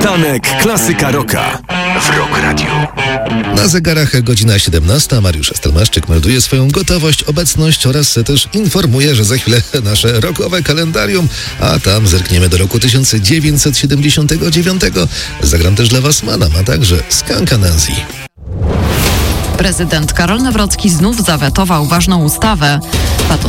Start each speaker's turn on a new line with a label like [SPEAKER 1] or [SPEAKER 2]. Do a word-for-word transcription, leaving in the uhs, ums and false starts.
[SPEAKER 1] Poranek Klasyka Rocka w Rock Radio.
[SPEAKER 2] Na zegarach godzina siedemnasta. Mariusz Stelmaszczyk melduje swoją gotowość, obecność oraz też informuje, że za chwilę nasze rockowe kalendarium, a tam zerkniemy do roku tysiąc dziewięćset siedemdziesiątego dziewiątego. Zagram też dla was Manam, a także Skanka Nancy.
[SPEAKER 3] Prezydent Karol Nawrocki znów zawetował ważną ustawę.